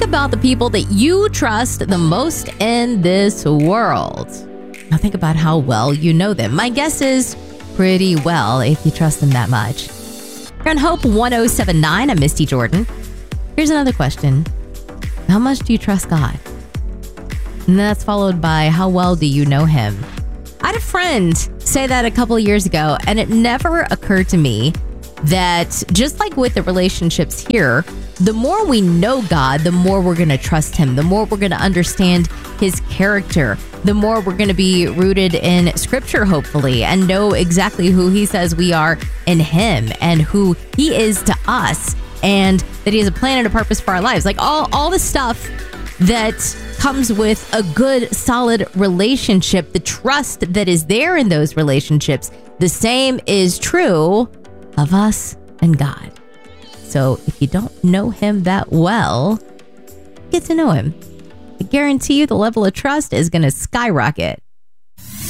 think about the people that you trust the most in this world. Now think about how well you know them. My guess is pretty well if you trust them that much. You're on Hope 1079. I'm Misty Jordan. Here's another question. How much do you trust God? And that's followed by how well do you know him? I had a friend say that a couple of years ago, and it never occurred to me that just like with the relationships here, the more we know God, the more we're going to trust him, the more we're going to understand his character, the more we're going to be rooted in scripture, hopefully, and know exactly who he says we are in him and who he is to us, and that he has a plan and a purpose for our lives. Like all the stuff that comes with a good, solid relationship, the trust that is there in those relationships, the same is true of us and God. So if you don't know him that well, get to know him. I guarantee you the level of trust is going to skyrocket.